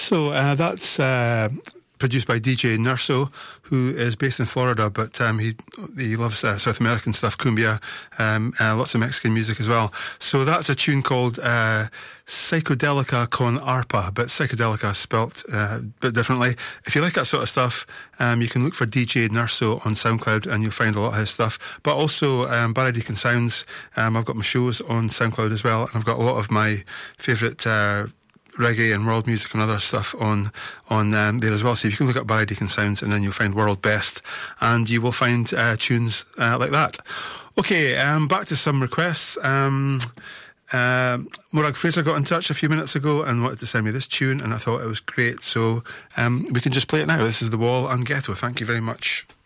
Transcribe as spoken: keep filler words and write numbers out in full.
So uh, that's uh, produced by D J Nurso, who is based in Florida, but um, he he loves uh, South American stuff, cumbia, um, uh, lots of Mexican music as well. So that's a tune called uh, Psychodelica con Arpa, but Psychodelica spelt uh, a bit differently. If you like that sort of stuff, um, you can look for D J Nurso on SoundCloud and you'll find a lot of his stuff. But also um, Barry Deacon Sounds, um, I've got my shows on SoundCloud as well, and I've got a lot of my favourite uh, reggae and world music and other stuff on on um, there as well. So you can look up Barry Deacon Sounds and then you'll find World Best, and you will find uh, tunes uh, like that. Okay, um, back to some requests. Um, uh, Morag Fraser got in touch a few minutes ago and wanted to send me this tune, and I thought it was great. So um, we can just play it now. This is The Wall and Ghetto. Thank you very much.